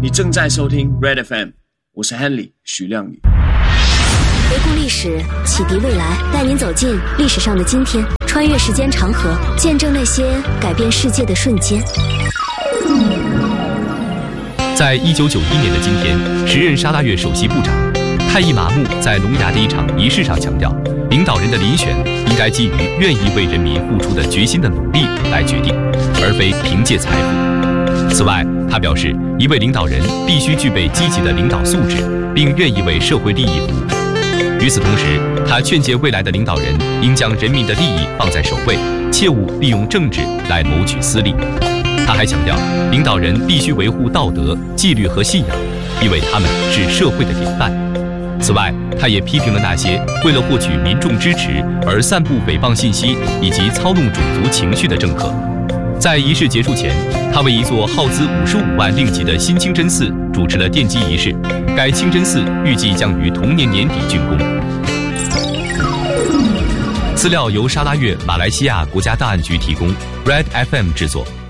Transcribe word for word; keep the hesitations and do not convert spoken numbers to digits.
你正在收听 Red F M， 我是 Henry 许亮宇。 回顾历史，启迪未来，带您走进历史上的今天，穿越时间长河，见证那些改变世界的瞬间。 在一九九一年的今天，时任沙拉越首席部长泰伊马木在龙牙的一场仪式上强调，领导人的遴选应该基于愿意为人民付出的决心的努力来决定，而非凭借财富。此外，他表示，一位领导人必须具备积极的领导素质，并愿意为社会利益服务。与此同时，他劝诫未来的领导人应将人民的利益放在首位，切勿利用政治来谋取私利。他还强调，领导人必须维护道德、纪律和信仰，因为他们是社会的典范。此外，他也批评了那些为了获取民众支持而散布诽谤信息以及操弄种族情绪的政客。在仪式结束前，他为一座耗资五十五万令吉的新清真寺主持了奠基仪式。该清真寺预计将于同年年底竣工。资料由沙拉越马来西亚国家档案局提供 ，Red F M 制作。